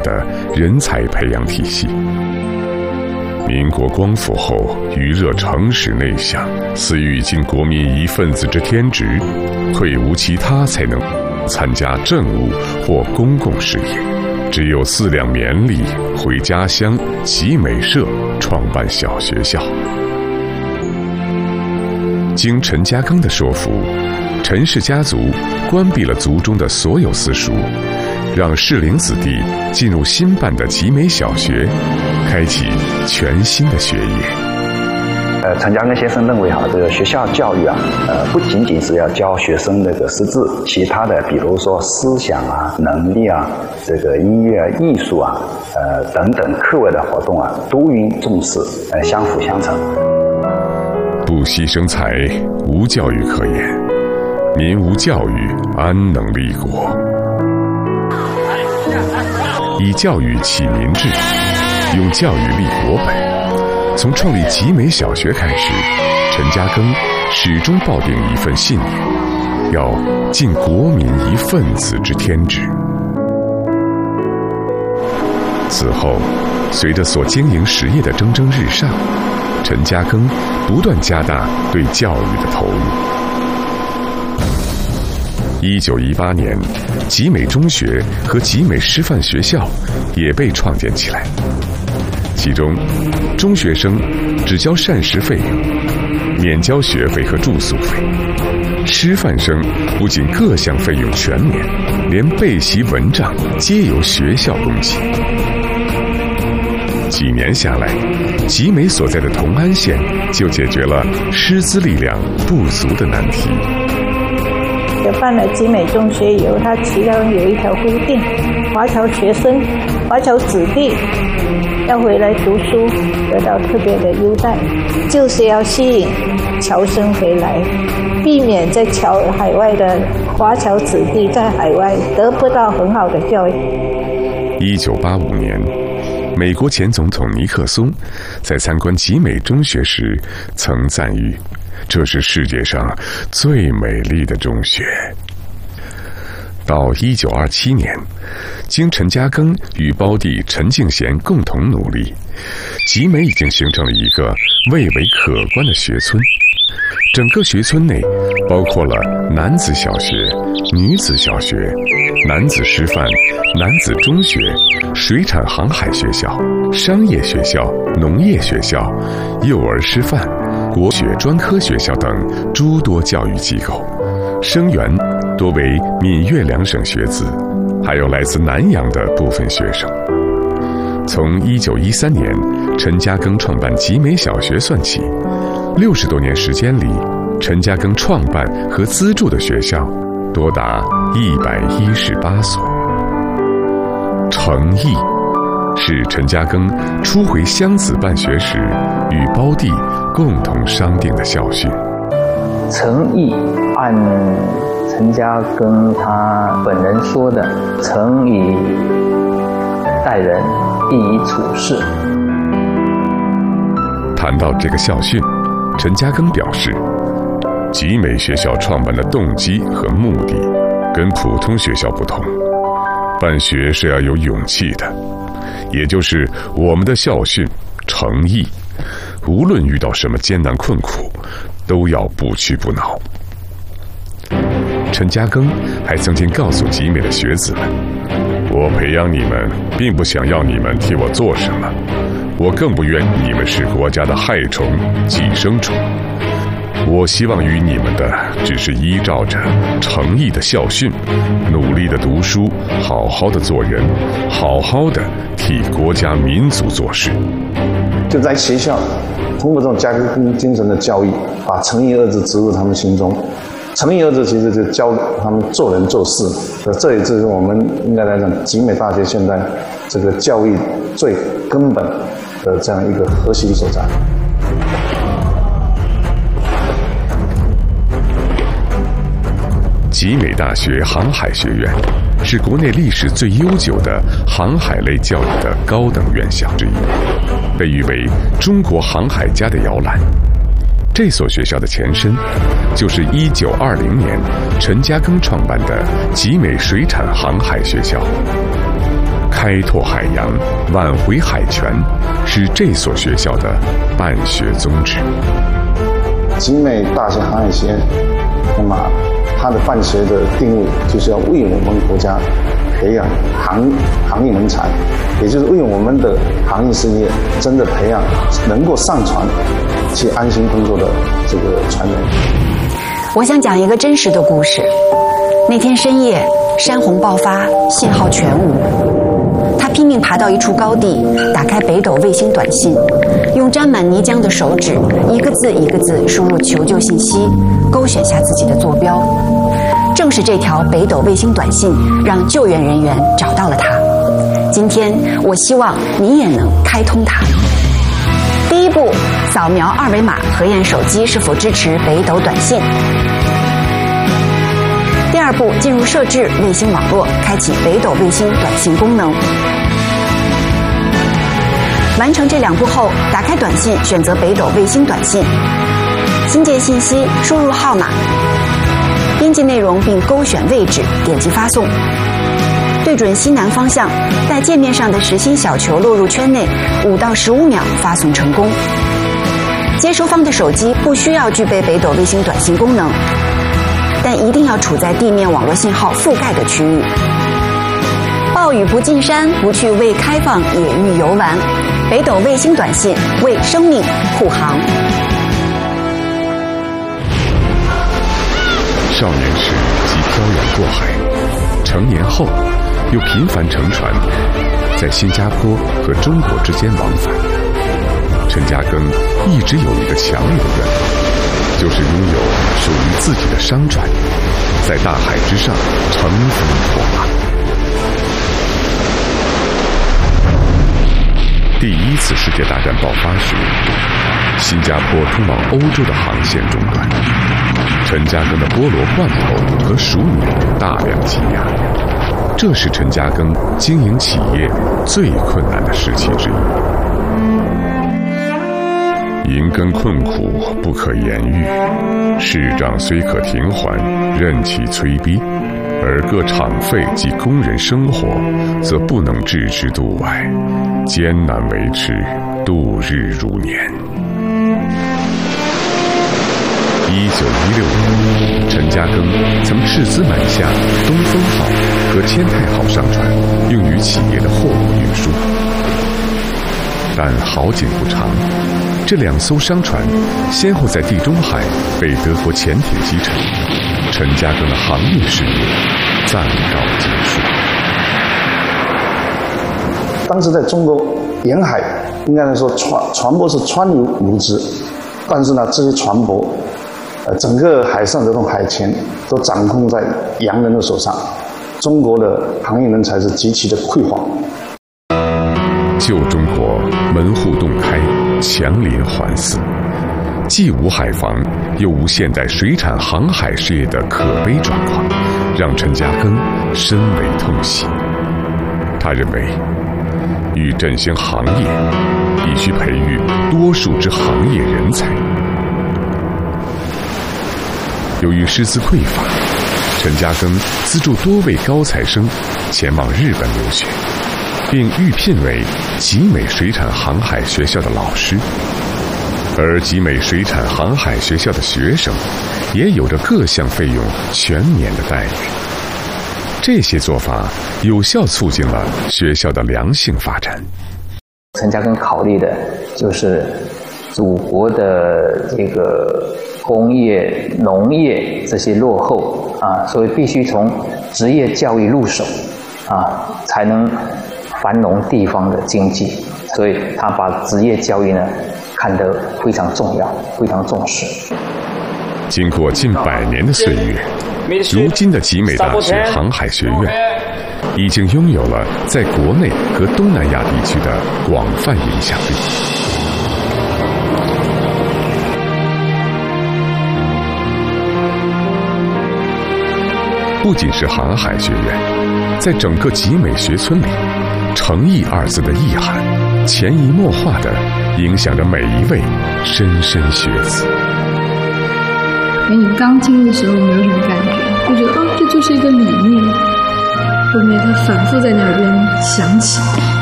的人才培养体系。民国光复后，余热诚实内向，似欲尽国民一份子之天职，退无其他才能参加政务或公共事业，只有4两绵力回家乡集美社创办小学校。经陈嘉庚的说服，陈氏家族关闭了族中的所有私塾，让适龄子弟进入新办的集美小学，开启全新的学业。 陈嘉庚先生认为这个学校教育不仅仅是要教学生那个识字，其他的比如说思想能力这个音乐艺术等等课外的活动都应重视，相辅相成。 不惜生财，无教育可言。民无教育，安能立国？以教育启民志，用教育立国本。从创立集美小学开始，陈嘉庚始终抱定一份信念，要尽国民一份子之天职。此后，随着所经营实业的蒸蒸日上，陈嘉庚不断加大对教育的投入。1918年，集美中学和集美师范学校也被创建起来。其中，中学生只交膳食费，免交学费和住宿费；师范生不仅各项费用全免，连备习文章皆由学校供给。几年下来，集美所在的同安县就解决了师资力量不足的难题。 办了集美中学以后，它其中有一条规定，华侨学生、华侨子弟要回来读书，得到特别的优待，就是要吸引侨生回来，避免在海外的华侨子弟在海外得不到很好的教育。 1985年，美国前总统尼克松在参观集美中学时曾赞誉，这是世界上最美丽的中学。到1927年，经陈嘉庚与胞弟陈敬贤共同努力，集美已经形成了一个蔚为可观的学村。整个学村内包括了男子小学、女子小学、男子师范、男子中学、水产航海学校、商业学校、农业学校、幼儿师范、国学专科学校等诸多教育机构，生源多为闽粤两省学子，还有来自南洋的部分学生。从1913年陈嘉庚创办集美小学算起，60多年时间里，陈嘉庚创办和资助的学校多达118所。诚意是陈嘉庚初回湘子办学时与胞弟共同商定的校训。 诚意按陈嘉庚他本人说的，诚以待人，义以处事。 谈到这个校训，陈嘉庚表示，集美学校创办的动机和目的跟普通学校不同，办学是要有勇气的，也就是我们的校训诚意，无论遇到什么艰难困苦，都要不屈不挠。陈嘉庚还曾经告诉集美的学子们，我培养你们并不想要你们替我做什么，我更不愿你们是国家的害虫、寄生虫，我希望与你们的只是依照着诚意的校训，努力的读书，好好的做人，好好的替国家民族做事。 就在学校通过这种嘉庚精神的教育，把诚意二字植入他们心中。诚意二字其实就教他们做人做事，这也是我们应该来讲集美大学现在这个教育最根本的这样一个核心所在。 集美大学航海学院是国内历史最悠久的航海类教育的高等院校之一，被誉为中国航海家的摇篮。这所学校的前身就是1920年陈嘉庚创办的集美水产航海学校。 开拓海洋，挽回海权，是这所学校的办学宗旨。 集美大学航海学院，那么它的办学的定位就是要为我们国家培养行业人才，也就是为我们的行业事业真的培养能够上船去安心工作的这个船员。 我想讲一个真实的故事。那天深夜，山洪爆发，信号全无。他拼命爬到一处高地，打开北斗卫星短信，用沾满泥浆的手指一个字一个字输入求救信息，勾选下自己的坐标。正是这条北斗卫星短信让救援人员找到了他。今天我希望你也能开通它。第一步，扫描二维码核验手机是否支持北斗短信。第二步，进入设置卫星网络，开启北斗卫星短信功能。完成这2步后，打开短信，选择北斗卫星短信，新建信息，输入号码，编辑内容并勾选位置，点击发送。对准西南方向，在界面上的实心小球落入圈内，5到15秒发送成功。接收方的手机不需要具备北斗卫星短信功能，但一定要处在地面网络信号覆盖的区域。暴雨不进山，不去为开放野域游玩。北斗卫星短信为生命护航。 少年时即漂洋过海，成年后又频繁乘船，在新加坡和中国之间往返。陈嘉庚一直有一个强烈的愿望，就是拥有属于自己的商船，在大海之上乘风破浪。第1次世界大战爆发时，新加坡通往欧洲的航线中断，陈嘉庚的菠萝罐头和薯米大量积压，这是陈嘉庚经营企业最困难的时期之一。银根困苦不可言喻，市长虽可停缓，任其催逼，而各厂费及工人生活，则不能置之度外，艰难维持，度日如年。1916年，陈嘉庚曾斥资买下东风号和千泰号商船，用于企业的货物运输。但好景不长，这2艘商船先后在地中海被德国潜艇击沉，陈嘉庚的航运事业暂告结束。 当时在中国沿海，应该来说船舶是川流如织，但是呢，这些船舶，整个海上的这种海权都掌控在洋人的手上，中国的行业人才是极其的匮乏。 旧中国门户洞开，强邻环伺，既无海防，又无现代水产航海事业的可悲状况，让陈嘉庚深为痛惜。他认为，欲振兴行业，必须培育多数之行业人才。由于师资匮乏，陈嘉庚资助多位高材生前往日本留学，并预聘为集美水产航海学校的老师。而集美水产航海学校的学生也有着各项费用全免的待遇。这些做法有效促进了学校的良性发展。 陈嘉庚考虑的就是祖国的这个工业、农业这些落后啊，所以必须从职业教育入手啊，才能繁荣地方的经济。所以他把职业教育呢看得非常重要，非常重视。 经过近100年的岁月，如今的集美大学航海学院已经拥有了在国内和东南亚地区的广泛影响力。不仅是航海学院，在整个集美学村里，诚意2字的意涵潜移默化地影响着每一位莘莘学子。 你刚进入的时候没有什么感觉，就觉得这就是一个理念。 后面它反复在那边响起。